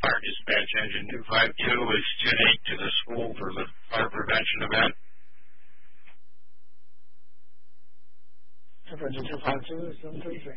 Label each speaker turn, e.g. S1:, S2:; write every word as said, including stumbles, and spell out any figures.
S1: Fire dispatch engine two five two is ten eight to the school for the fire prevention event.
S2: Engine two five two is seven three three.